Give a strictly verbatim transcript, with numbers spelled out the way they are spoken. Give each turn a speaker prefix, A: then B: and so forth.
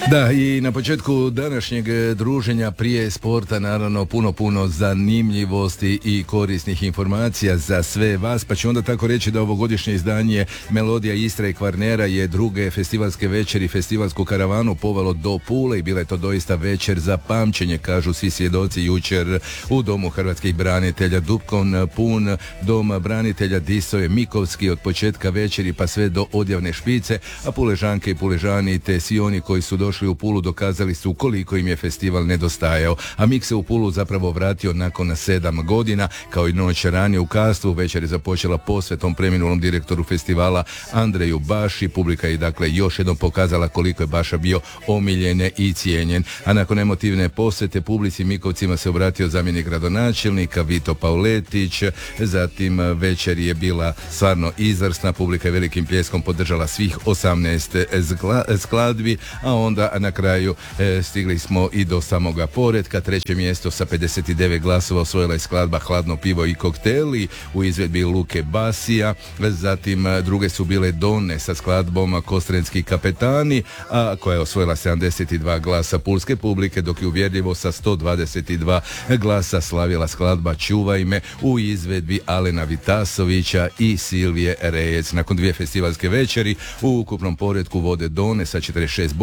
A: Da, i na početku današnjeg druženja prije sporta naravno puno, puno zanimljivosti i korisnih informacija za sve vas, pa ću onda tako reći da ovogodišnje izdanje Melodija Istre i Kvarnera je druge festivalske večeri, festivalsku karavanu povelo do Pule i bila je to doista večer za pamćenje, kažu svi svjedoci jučer u Domu hrvatskih branitelja. Dupkon pun, Dom branitelja disao je Mikovski od početka večeri pa sve do odjavne špice, a Puležanke i Puležani te svi oni koji su došli u Pulu dokazali su koliko im je festival nedostajao, a Mik se u Pulu zapravo vratio nakon sedam godina, kao i noć ranije u Kastvu. Večer je započela posvetom preminulom direktoru festivala Andreju Baši. Publika je dakle još jednom pokazala koliko je Baša bio omiljen i cijenjen, a nakon emotivne posvete publici Mikovcima se obratio zamjenik gradonačelnika Vito Pauletić. Zatim večer je bila stvarno izvrsna, publika je velikim pljeskom podržala svih osamnaest skladbi, a onda na kraju e, stigli smo i do samoga poretka. Treće mjesto sa pedeset devet glasova osvojila je skladba Hladno pivo i kokteli u izvedbi Luke Basija. Zatim druge su bile Donne sa skladbom Kostrenski kapetani, a koja je osvojila sedamdeset dva glasa pulske publike, dok je uvjerljivo sa sto dvadeset dva glasa slavila skladba Čuvaj me u izvedbi Alena Vitasovića i Silvije Rejec. Nakon dvije festivalske večeri u ukupnom poretku vode Donne sa četrdeset šest